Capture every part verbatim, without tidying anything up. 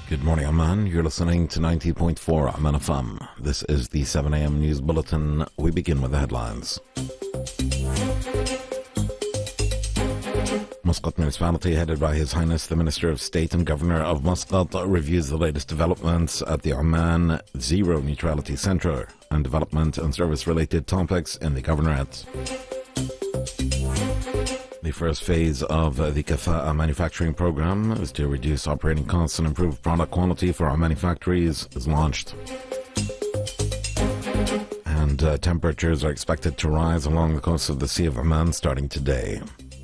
Good morning, Amman. You're listening to ninety point four Amman F M. This is the seven a.m. news bulletin. We begin with the headlines. Muscat municipality, headed by His Highness the Minister of State and Governor of Muscat, reviews the latest developments at the Oman Zero Neutrality Centre and development and service-related topics in the Governorate. The first phase of the Kafa'a manufacturing program is to reduce operating costs and improve product quality for our manufactories is launched. And uh, temperatures are expected to rise along the coast of the Sea of Oman starting today.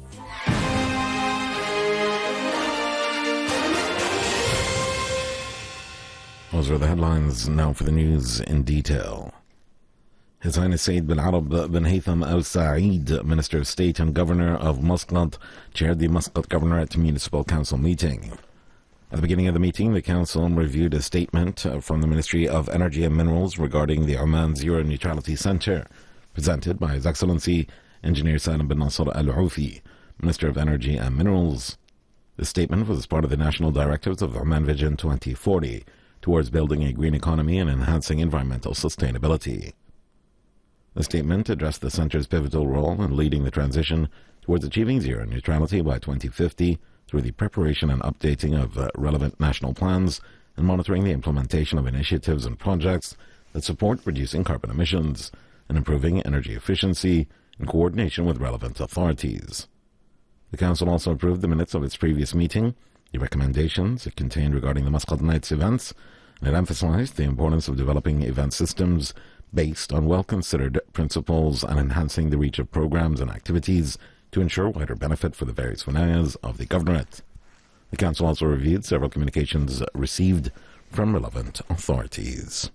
Those are the headlines. Now for the news in detail. His Highness Sayyid bin Arab bin Haytham Al Saeed, Minister of State and Governor of Muscat, chaired the Muscat Governorate Municipal Council meeting. At the beginning of the meeting, the Council reviewed a statement from the Ministry of Energy and Minerals regarding the Oman Zero Neutrality Centre, presented by His Excellency Engineer Salim bin Nasser Al Oufi, Minister of Energy and Minerals. The statement was as part of the National Directives of Oman Vision twenty forty towards building a green economy and enhancing environmental sustainability. The statement addressed the Centre's pivotal role in leading the transition towards achieving zero neutrality by twenty fifty through the preparation and updating of uh, relevant national plans and monitoring the implementation of initiatives and projects that support reducing carbon emissions and improving energy efficiency in coordination with relevant authorities. The Council also approved the minutes of its previous meeting, the recommendations it contained regarding the Muscat Nights events, and it emphasized the importance of developing event systems based on well-considered principles and enhancing the reach of programs and activities to ensure wider benefit for the various wilayas of the Governorate. The Council also reviewed several communications received from relevant authorities.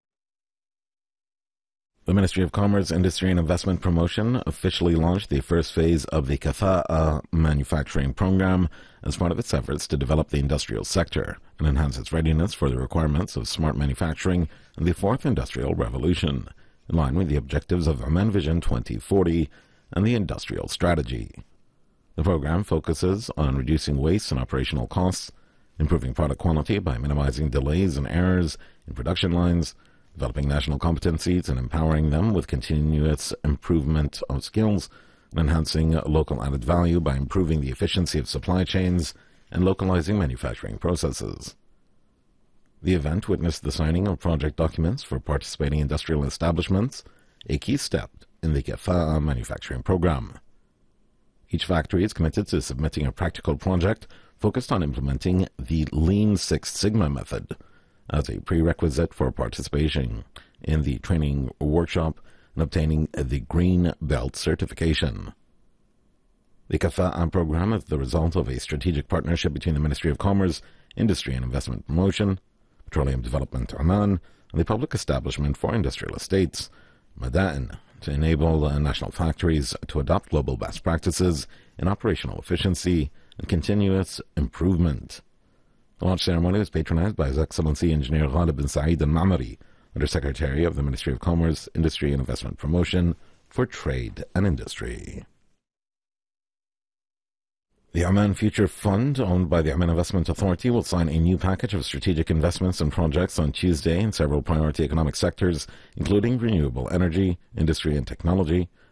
The Ministry of Commerce, Industry and Investment Promotion officially launched the first phase of the Kafa'a manufacturing program as part of its efforts to develop the industrial sector and enhance its readiness for the requirements of smart manufacturing and the fourth industrial revolution, in line with the objectives of Oman Vision twenty forty and the industrial strategy. The program focuses on reducing waste and operational costs, improving product quality by minimizing delays and errors in production lines, developing national competencies and empowering them with continuous improvement of skills, and enhancing local added value by improving the efficiency of supply chains and localizing manufacturing processes. The event witnessed the signing of project documents for participating industrial establishments, a key step in the Kafa'a manufacturing program. Each factory is committed to submitting a practical project focused on implementing the Lean Six Sigma method as a prerequisite for participation in the training workshop and obtaining the Green Belt certification. The Kafa'a program is the result of a strategic partnership between the Ministry of Commerce, Industry and Investment Promotion, Petroleum Development Oman, and the Public Establishment for Industrial Estates, Mada'in, to enable uh, national factories to adopt global best practices in operational efficiency and continuous improvement. The launch ceremony was patronized by His Excellency Engineer Ghalib bin Saeed Al-Ma'mari, Undersecretary of the Ministry of Commerce, Industry and Investment Promotion for Trade and Industry. The Oman Future Fund, owned by the Oman Investment Authority, will sign a new package of strategic investments and projects on Tuesday in several priority economic sectors, including renewable energy, industry and technology,